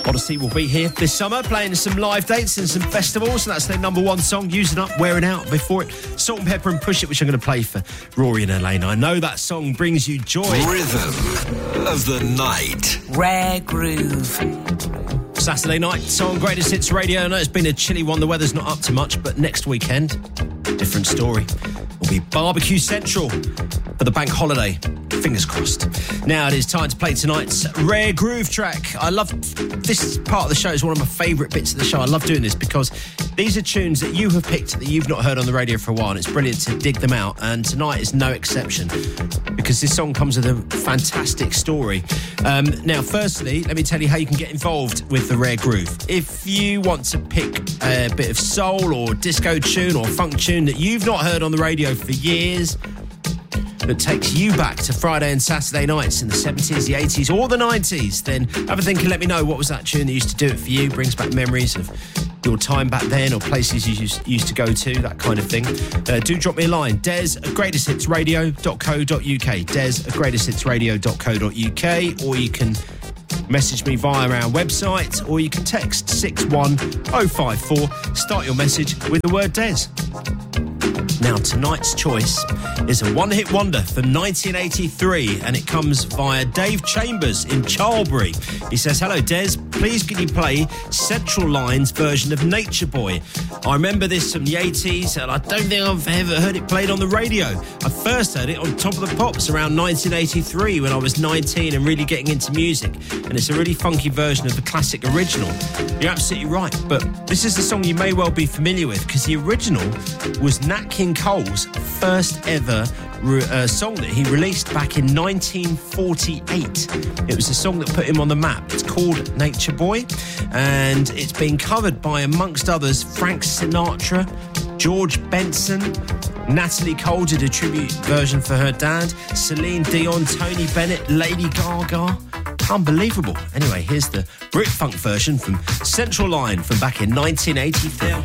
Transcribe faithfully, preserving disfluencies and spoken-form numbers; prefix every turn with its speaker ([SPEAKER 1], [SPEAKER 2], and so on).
[SPEAKER 1] Odyssey will be here this summer, playing some live dates and some festivals, and that's their number one song, Using Up, Wearing Out. Before it, Salt and Pepper and Push It, which I'm going to play for Rory and Elaine. I know that song brings you joy.
[SPEAKER 2] Rhythm of the night.
[SPEAKER 3] Rare Groove.
[SPEAKER 1] Saturday night song, Greatest Hits Radio. I know it's been a chilly one, the weather's not up to much, but next weekend, different story. Will be Barbecue Central for the bank holiday. Fingers crossed. Now it is time to play tonight's Rare Groove track. I love this part of the show. Is one of my favourite bits of the show. I love doing this because these are tunes that you have picked that you've not heard on the radio for a while, and it's brilliant to dig them out, and tonight is no exception because this song comes with a fantastic story. Um, now firstly, let me tell you how you can get involved with the Rare Groove. If you want to pick a bit of soul or disco tune or funk tune that you've not heard on the radio for years, that takes you back to Friday and Saturday nights in the seventies, the eighties or the nineties, then have a think and let me know what was that tune that used to do it for you, brings back memories of your time back then or places you used, used to go to, that kind of thing. Uh, do drop me a line, des at greatest hits radio dot co dot uk, des at greatest hits radio dot co dot uk, or you can message me via our website, or you can text six one oh five four, start your message with the word Des. Now, tonight's choice is a one-hit wonder from nineteen eighty-three, and it comes via Dave Chambers in Charlbury. He says, hello, Des. Please can you play Central Line's version of Nature Boy? I remember this from the eighties, and I don't think I've ever heard it played on the radio. I first heard it on Top of the Pops around nineteen eighty-three when I was nineteen and really getting into music, and it's a really funky version of the classic original. You're absolutely right, but this is the song you may well be familiar with because the original was Nat King Cole's first ever re- uh, song that he released back in nineteen forty-eight. It was a song that put him on the map. It's called Nature Boy, and it's been covered by, amongst others, Frank Sinatra, George Benson, Natalie Cole did a tribute version for her dad, Celine Dion, Tony Bennett, Lady Gaga. Unbelievable. Anyway, here's the Brit Funk version from Central Line from back in nineteen eighty-three.